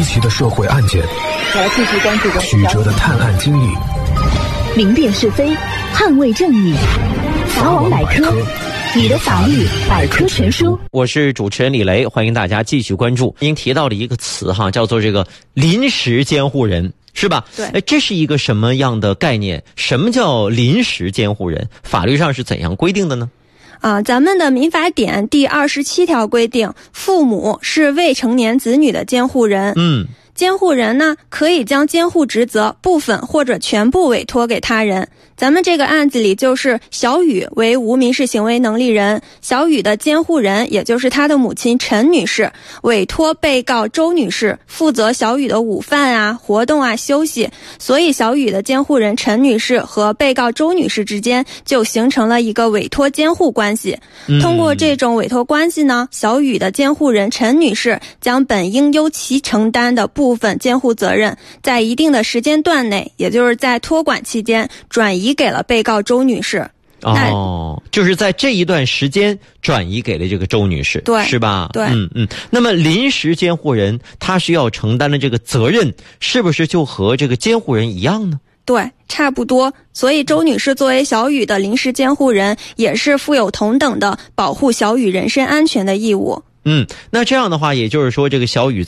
奇的社会案件， 我要继续关注曲折的探案经历， 明辨是非，捍卫正义。法网百科，你的法律百科全书。 我是主持人李雷，欢迎大家继续关注。您提到了一个词哈，叫做这个临时监护人，是吧？ 对。 这是一个什么样的概念？什么叫临时监护人？法律上是怎样规定的呢？ 咱们的民法典第27条规定，父母是未成年子女的监护人。监护人呢，可以将监护职责部分或者全部委托给他人。咱们这个案子里就是小雨为无民事行为能力人，小雨的监护人也就是他的母亲陈女士委托被告周女士负责小雨的午饭啊、活动啊、休息，所以小雨的监护人陈女士和被告周女士之间就形成了一个委托监护关系。通过这种委托关系呢，小雨的监护人陈女士将本应由其承担的部分监护责任，在一定的时间段内，也就是在托管期间转移给了被告周女士。 就是在这一段时间转移给了这个周女士， 对， 是吧？ 对， 那么临时监护人他需要承担的这个责任，是不是就和这个监护人一样呢？ 对，差不多。所以周女士作为小雨的临时监护人，也是负有同等的保护小雨人身安全的义务。 那这样的话，也就是说这个小雨